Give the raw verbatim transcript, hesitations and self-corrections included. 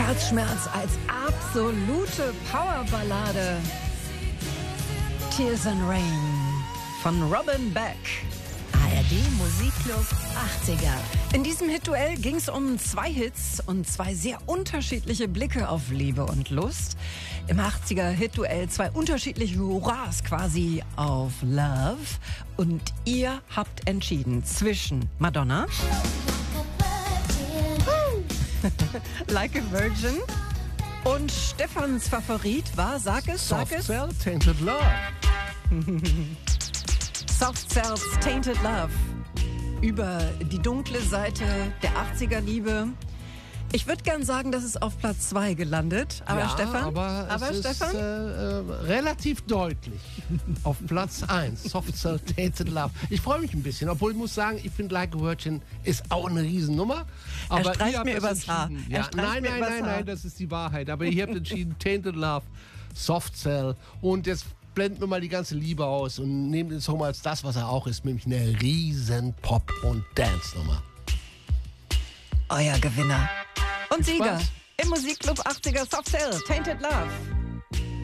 Herzschmerz als absolute Powerballade. Tears and Rain von Robin Beck. A R D Musikclub achtziger. In diesem Hit-Duell ging es um zwei Hits und zwei sehr unterschiedliche Blicke auf Liebe und Lust. Im achtziger Hit-Duell zwei unterschiedliche Hurras quasi auf Love. Und ihr habt entschieden zwischen Madonna, Like a Virgin, und Stefans Favorit war, sag es, sag es. Soft Cell, Tainted Love. Soft Cells, Tainted Love. Über die dunkle Seite der achtziger-Liebe. Ich würde gern sagen, das ist auf Platz zwei gelandet. Aber ja, Stefan? aber, aber es Stefan? ist äh, äh, relativ deutlich auf Platz eins. Soft Cell, Tainted Love. Ich freue mich ein bisschen, obwohl ich muss sagen, ich finde Like a Virgin ist auch eine Riesennummer. Aber er streicht ihr habt mir das übers Haar. entschieden. Er Ja, streicht nein, mir nein, übers nein, Haar. nein, das ist die Wahrheit. Aber ihr habt entschieden, Tainted Love, Soft Cell. Und jetzt blenden wir mal die ganze Liebe aus und nehmen den Song als das, was er auch ist, nämlich eine riesen Pop- und Dance-Nummer. Euer Gewinner und Sieger Spaß. im Musikclub achtziger, Soft Cell, Tainted Love.